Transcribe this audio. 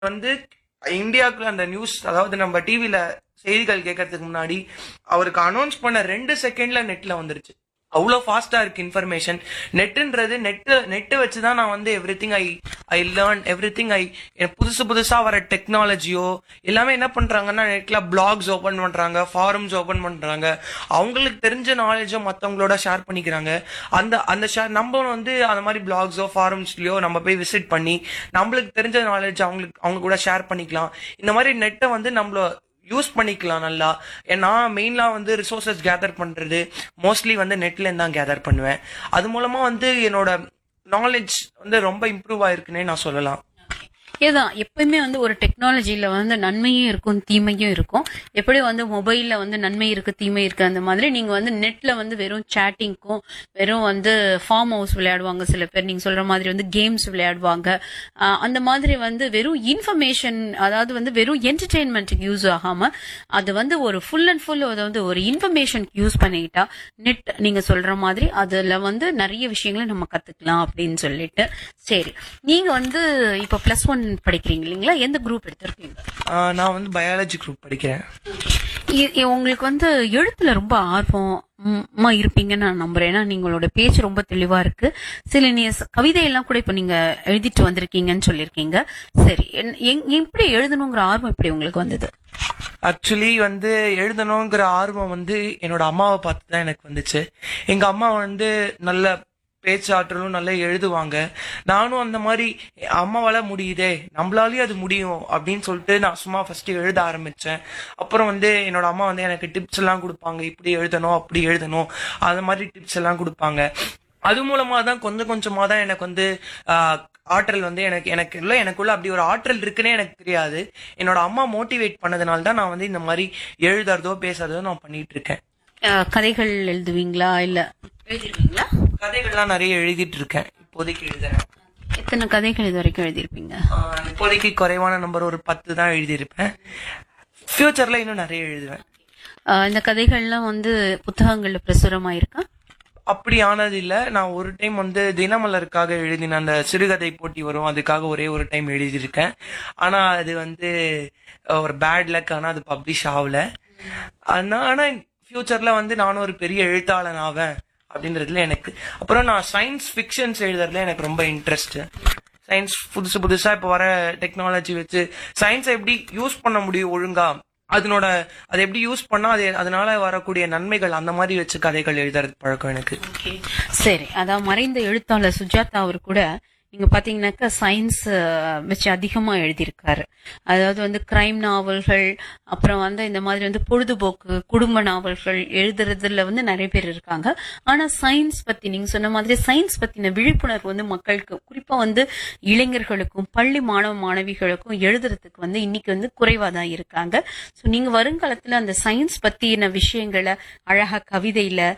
வந்து இந்தியாவுக்குள்ள அந்த நியூஸ், அதாவது நம்ம டிவில செய்திகள் கேட்கறதுக்கு முன்னாடி அவருக்கு அனௌன்ஸ் பண்ண 2 செகண்ட்ல நெட்ல வந்துருச்சு. அவ்வளோ ஃபாஸ்டா இருக்கு இன்ஃபர்மேஷன். நெட்டுன்றது நெட்டு வச்சுதான் நான் வந்து every thing I learn every thing புதுசு புதுசா வர டெக்னாலஜியோ எல்லாமே என்ன பண்றாங்கன்னா நெட்ல பிளாக்ஸ் ஓபன் பண்றாங்க, ஃபாரம்ஸ் ஓபன் பண்றாங்க. அவங்களுக்கு தெரிஞ்ச நாலேஜோ மத்தவங்களோட ஷேர் பண்ணிக்கிறாங்க. அந்த அந்த ஷேர் நம்ம வந்து அந்த மாதிரி பிளாக்ஸோ ஃபாரம்ஸ்லயோ நம்ம போய் விசிட் பண்ணி நம்மளுக்கு தெரிஞ்ச நாலேஜ் அவங்க கூட ஷேர் பண்ணிக்கலாம். இந்த மாதிரி நெட்டை வந்து நம்மள யூஸ் பண்ணிக்கலாம் நல்லா. நான் மெயின்லா வந்து ரிசோர்சஸ் கேதர் பண்றது மோஸ்ட்லி வந்து நெட்ல இருந்து தான் கேதர் பண்ணுவேன். அது மூலமா வந்து என்னோட நாலேஜ் வந்து ரொம்ப இம்ப்ரூவ் ஆயிருக்குன்னே நான் சொல்லலாம். இதுதான் எப்பயுமே வந்து ஒரு டெக்னாலஜில வந்து நன்மையும் இருக்கும் தீமையும் இருக்கும். எப்படி வந்து மொபைல்ல வந்து நன்மை இருக்கு தீமை இருக்கு, அந்த மாதிரி நீங்க வந்து நெட்ல வந்து வெறும் சேட்டிங்க்கும் வெறும் வந்து ஃபார்ம் ஹவுஸ் விளையாடுவாங்க சில பேர், நீங்க சொல்ற மாதிரி வந்து கேம்ஸ் விளையாடுவாங்க. அந்த மாதிரி வந்து வெறும் இன்ஃபர்மேஷன், அதாவது வந்து வெறும் என்டர்டெயின்மெண்ட்டுக்கு யூஸ் ஆகாம அது வந்து ஒரு ஃபுல் அண்ட் ஃபுல் அதை வந்து ஒரு இன்ஃபர்மேஷனுக்கு யூஸ் பண்ணிக்கிட்டா நெட் நீங்க சொல்ற மாதிரி அதுல வந்து நிறைய விஷயங்களை நம்ம கத்துக்கலாம் அப்படின்னு சொல்லிட்டு. சரி, நீங்க வந்து இப்ப +1 படிக்கிறீங்க இல்லைங்களா? எந்த குரூப் எடுத்திருக்கீங்க? நான் வந்து பயாலஜி குரூப் படிக்கிறேன். உங்களுக்கு வந்து எழுத்துல ரொம்ப ஆர்வமா இருப்பீங்கன்னு நான் நம்புறேன். ஏன்னா நீங்களோட பேச்சு ரொம்ப தெளிவா இருக்கு. சில கவிதை எல்லாம் கூட இப்ப நீங்க எழுதிட்டு வந்திருக்கீங்கன்னு சொல்லியிருக்கீங்க. சரி, எப்படி எழுதணுங்கிற ஆர்வம் எப்படி உங்களுக்கு வந்தது? ஆக்சுவலி வந்து எழுதணுங்கிற ஆர்வம் வந்து என்னோட அம்மாவை பார்த்து தான் எனக்கு வந்துச்சு. எங்க அம்மா வந்து நல்ல பேச்சாற்றலும் நல்லா எழுதுவாங்க. நானும் அந்த மாதிரி அம்மாவால முடியுதே நம்மளாலயும் அது முடியும் அப்படின்னு சொல்லிட்டு நான் சும்மா ஃபர்ஸ்ட் எழுத ஆரம்பிச்சேன். அப்புறம் வந்து என்னோட அம்மா வந்து எனக்கு டிப்ஸ் எல்லாம் கொடுப்பாங்க, இப்படி எழுதணும் அப்படி எழுதணும், அந்த மாதிரி டிப்ஸ் எல்லாம் கொடுப்பாங்க. அது மூலமா தான் கொஞ்சம் கொஞ்சமா தான் எனக்கு வந்து ஆற்றல் வந்து எனக்குள்ள அப்படி ஒரு ஆற்றல் இருக்குன்னே எனக்கு தெரியாது. என்னோட அம்மா மோட்டிவேட் பண்ணதுனால தான் நான் வந்து இந்த மாதிரி எழுதுறதோ பேசுறதோ நான் பண்ணிட்டு இருக்கேன். கதைகள் எழுதுவீங்களா இல்ல எழுதிருவீங்களா? கதைகள்லாம் நிறைய எழுதிட்டு இருக்கேன். இப்போதைக்கு எழுதுறேன். எத்தனை கதைகள் இது வரைக்கும் எழுதிருப்பீங்க? இப்போதைக்கு குறைவான நம்பர் ஒரு 10 தான் எழுதியிருப்பேன். ஃபியூச்சர்ல இன்னும் நிறைய எழுதுவேன். இந்த கதைகள்லாம் வந்து புத்தகங்கள்ல பிரசுரமாயிருக்கா? அப்படி ஆனது இல்ல. நான் ஒரு டைம் வந்து தினமலருக்காக எழுதின அந்த சிறுகதை போட்டி வரும், அதுக்காக ஒரே ஒரு டைம் எழுதியிருக்கேன். ஆனா அது வந்து ஒரு பேட் லக், ஆனா அது பப்ளிஷ் ஆகல. ஆனா ஃபியூச்சர்ல வந்து நானும் ஒரு பெரிய எழுத்தாளன் ஆவேன் அப்படின்றதுல எனக்கு. அப்புறம் நான் சயின்ஸ் ஃபிக்ஷன்ஸ் எழுதுறதுல எனக்கு ரொம்ப இன்ட்ரெஸ்ட். சயின்ஸ் புதுசா இப்ப வர டெக்னாலஜி வச்சு சயின்ஸை எப்படி யூஸ் பண்ண முடியும் ஒழுங்கா, அதை எப்படி யூஸ் பண்ணா அதனால வரக்கூடிய நன்மைகள், அந்த மாதிரி வச்சு கதைகள் எழுதுறது பழக்கம் எனக்கு. சரி, அதான் மறைந்த எழுத்தாளர் சுஜாதா அவர் கூட நீங்க பாத்தீங்கன்னாக்கா சயின்ஸ் வச்சு அதிகமா எழுதியிருக்காரு. அதாவது வந்து கிரைம் நாவல்கள், அப்புறம் வந்து இந்த மாதிரி வந்து பொழுதுபோக்கு குடும்ப நாவல்கள் எழுதுறதுல வந்து நிறைய பேர் இருக்காங்க. ஆனா சயின்ஸ் பத்தி நீங்க சொன்ன மாதிரி சயின்ஸ் பத்தின விழிப்புணர்வு வந்து மக்களுக்கு, குறிப்பா வந்து இளைஞர்களுக்கும் பள்ளி மாணவ மாணவிகளுக்கும் எழுதுறதுக்கு வந்து இன்னைக்கு வந்து குறைவாதான் இருக்காங்க. சோ நீங்க வருங்காலத்துல அந்த சயின்ஸ் பத்தின விஷயங்களை அழகா கவிதையில